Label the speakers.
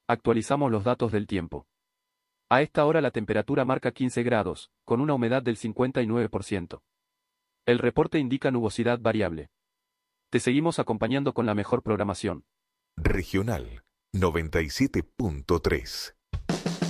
Speaker 1: Actualizamos los datos del tiempo. A esta hora la temperatura marca 15 grados, con una humedad del 59%. El reporte indica nubosidad variable. Te seguimos acompañando con la mejor programación.
Speaker 2: Regional 97.3.